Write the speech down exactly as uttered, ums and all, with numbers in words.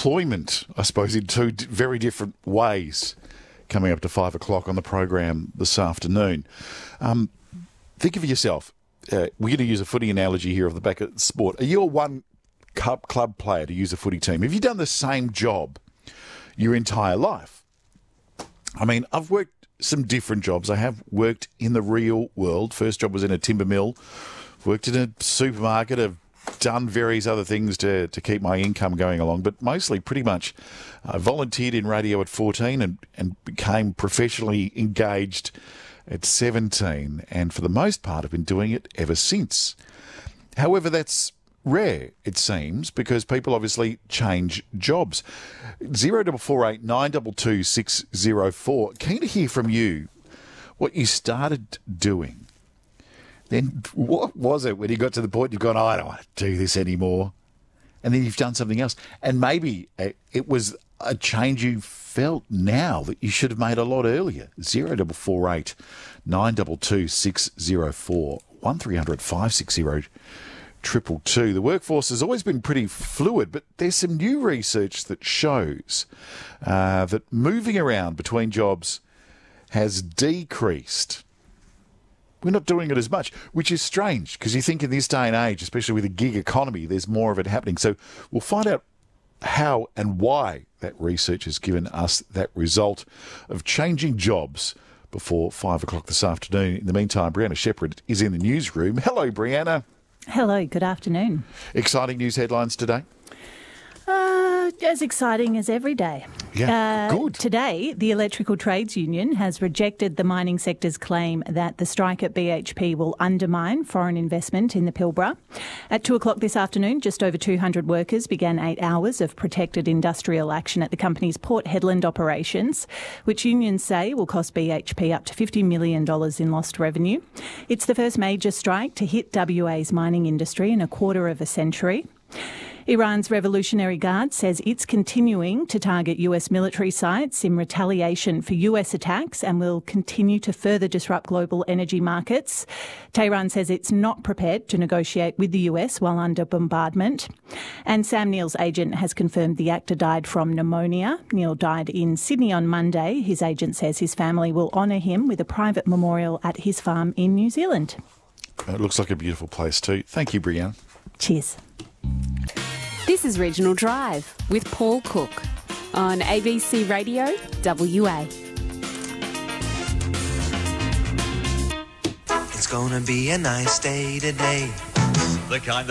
employment, I suppose, in two d- very different ways, coming up to five o'clock on the program this afternoon. Um, think of yourself. Uh, we're going to use a footy analogy here of the back of sport. Are you a one club, club player to use a footy team? Have you done the same job your entire life? I mean, I've worked some different jobs. I have worked in the real world. First job was in a timber mill. Worked in a supermarket. I've done various other things to, to keep my income going along, but mostly pretty much I volunteered in radio at fourteen and, and became professionally engaged at seventeen, and for the most part I've been doing it ever since. However, that's rare, it seems, because people obviously change jobs. zero double four eight nine two two six zero four. Keen to hear from you what you started doing. Then what was it when you got to the point you've gone, oh, I don't want to do this anymore? And then you've done something else. And maybe it was a change you felt now that you should have made a lot earlier. zero double four eight nine two two six zero four, one three hundred five six zero triple two. The workforce has always been pretty fluid, but there's some new research that shows uh, that moving around between jobs has decreased. We're not doing it as much, which is strange because you think in this day and age, especially with the gig economy, there's more of it happening. So we'll find out how and why that research has given us that result of changing jobs before five o'clock this afternoon. In the meantime, Brianna Shepherd is in the newsroom. Hello, Brianna. Hello, good afternoon. Exciting news headlines today? Uh, as exciting as every day. Yeah, uh, good. Today, the Electrical Trades Union has rejected the mining sector's claim that the strike at B H P will undermine foreign investment in the Pilbara. At two o'clock this afternoon, just over two hundred workers began eight hours of protected industrial action at the company's Port Hedland operations, which unions say will cost B H P up to fifty million dollars in lost revenue. It's the first major strike to hit W A's mining industry in a quarter of a century. Iran's Revolutionary Guard says it's continuing to target U S military sites in retaliation for U S attacks and will continue to further disrupt global energy markets. Tehran says it's not prepared to negotiate with the U S while under bombardment. And Sam Neill's agent has confirmed the actor died from pneumonia. Neill died in Sydney on Monday. His agent says his family will honour him with a private memorial at his farm in New Zealand. It looks like a beautiful place too. Thank you, Brianna. Cheers. This is Regional Drive with Paul Cook on A B C Radio W A. It's gonna be a nice day today. The kind